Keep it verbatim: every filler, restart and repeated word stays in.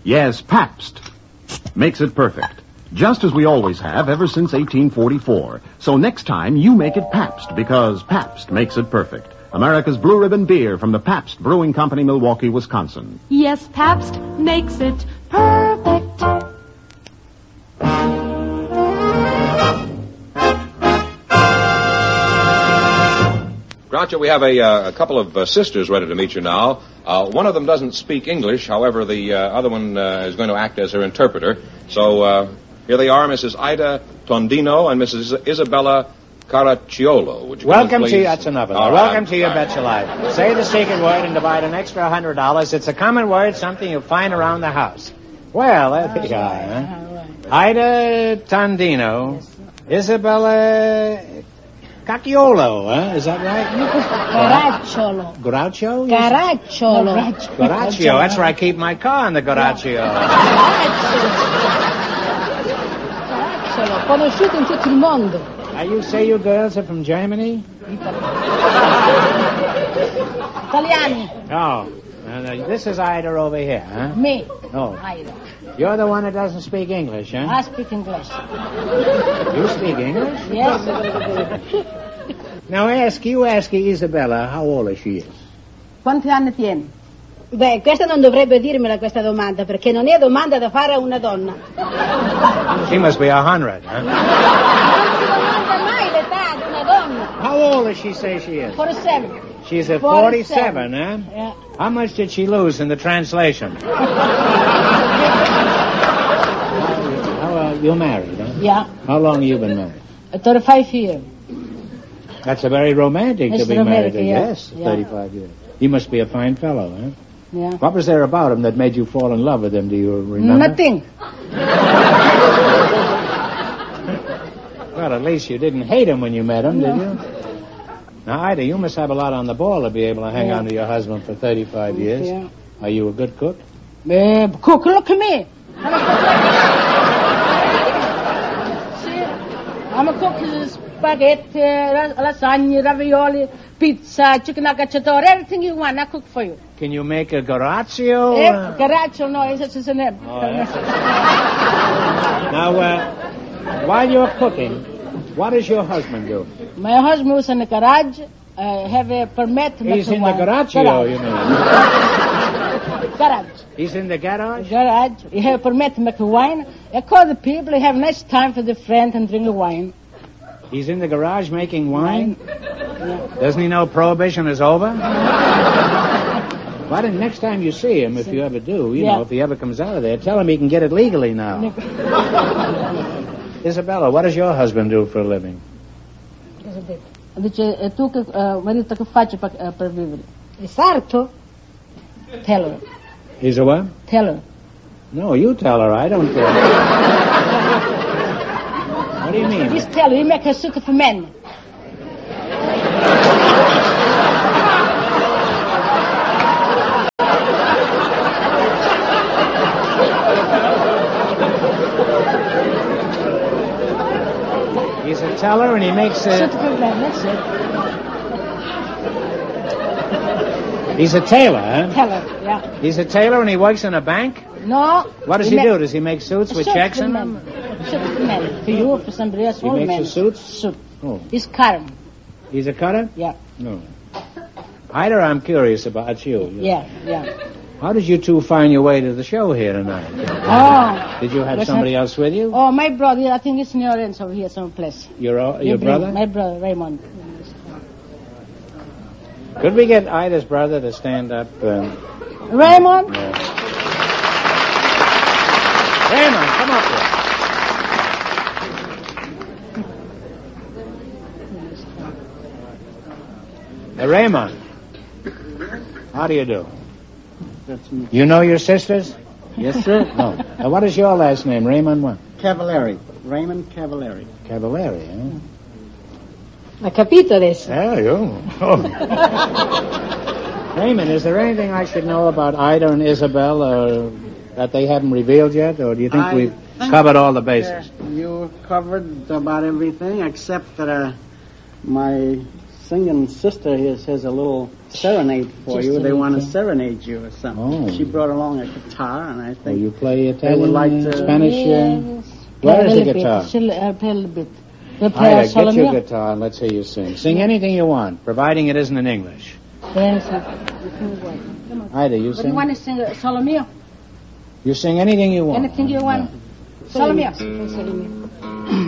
Yes, Pabst. Makes it perfect. Just as we always have ever since eighteen forty-four. So next time, you make it Pabst, because Pabst makes it perfect. America's Blue Ribbon beer from the Pabst Brewing Company, Milwaukee, Wisconsin. Yes, Pabst makes it perfect. Groucho, we have a, uh, a couple of uh, sisters ready to meet you now. Uh, one of them doesn't speak English. However, the uh, other one uh, is going to act as her interpreter. So uh, here they are, Missus Ida Tondino and Missus Isabella Caracciolo. Would you Welcome please? to you. That's enough of that. All Welcome right. to your All right. Bet Your Life. Say the secret word and divide an extra one hundred dollars. It's a common word, something you'll find around the house. Well, there we are. Huh? Ida Tondino, Isabella Cacciolo, huh? Is that right? Caracciolo. Groucho? Caracciolo. Goraccio. That's where I keep my car, in the Goraccio. Caracciolo, conosciuto in tutto il mondo. Now, you say you girls are from Germany? Italiani. Oh. And, uh, this is Ida over here, huh? Me. Oh. Ida. You're the one that doesn't speak English, huh? I speak English. You speak English? Yes. Now ask, you ask Isabella how old she is. Quanti anni tieni? Beh, questa non dovrebbe dirmela questa domanda, perché non è domanda da fare a una donna. She must be a hundred, huh? Non si domanda mai l'età di una donna. How old does she say she is? forty-seven. She's at forty-seven, huh? Yeah. How much did she lose in the translation? How, uh, you're married, huh? Yeah. How long have you been married? thirty-five years. That's a very romantic It's to be romantic, married. yeah. Yes, Yeah. thirty-five years. He must be a fine fellow, huh? Yeah. What was there about him that made you fall in love with him? Do you remember? Nothing. Well, at least you didn't hate him when you met him, did you? Now, Ida, you must have a lot on the ball to be able to hang Yeah. on to your husband for thirty-five years. Yeah. Are you a good cook? Uh, cook, look at me. I'm a cook. See, I'm a cook. uh, Spaghetti, ra- lasagna, ravioli, pizza, chicken cacciatore, everything you want, I cook for you. Can you make a Goraccio? Eh, Caraccio, no, it's just a name. Oh, that's Now, uh, while you're cooking, what does your husband do? My husband was in the garage, uh, have a permit to make He's the in the wine. Goraccio, Garage. you mean. Garage. He's in the garage? Garage. You have a permit to make the wine. I call the people, you have a nice time for the friend and drink the wine. He's in the garage making wine? Yeah. Doesn't he know prohibition is over? Why don't next time you see him, if you ever do, you Yeah. know, if he ever comes out of there, tell him he can get it legally now. Isabella, what does your husband do for a living? Dice, e tu che uh, marito che faccio per, uh, per vivere? Il sarto? Tell her. He's a what? Tell her. No, you tell her. I don't care. What do you mean? Just tell her, you make a sugar for men. He's a teller and he makes Sugar a... for men, that's it. He's a tailor, huh? Tell her, yeah. He's a tailor and he works in a bank? No. What does he do? Does he make suits with Suit checks for in men. them? Suit for men. For you, for somebody else, He all makes men. the suits? Suit. Oh. He's Karen. He's a cutter? Yeah. No. Ida, I'm curious about you. Yeah, yeah. How did you two find your way to the show here tonight? Oh. Did you have Was somebody that- else with you? Oh, my brother, I think it's in your ends over here someplace. Your uh, You your bring- brother? My brother, Raymond. Could we get Ida's brother to stand up? Um, Raymond? yeah. Raymond, come up here. Uh, Raymond, how do you do? That's me. You know your sisters? Yes, sir. No. Uh, what is your last name? Raymond what? Cavallari. Raymond Cavallari. Cavallari, huh? Ha capito adesso? There you oh. Raymond, is there anything I should know about Ida and Isabel uh, that they haven't revealed yet? Or do you think I we've think covered all the bases? Uh, you covered about everything except that uh, my singing sister here has a little serenade for Just you. a They want to little. serenade you or something. Oh. She brought along a guitar, and I Oh, think you play would Italian, like uh, to- Spanish? Uh, Yes. where Play is a the little guitar? bit. She'll, uh, play a little bit. We'll play Ida, a get your Solomia. guitar and let's hear you sing. Sing anything you want, providing it isn't in English. Yes. Ida, you What do sing? you want to sing? Uh, Solomia? You sing anything you want. Anything you want? Yeah. Solomia. Solomia.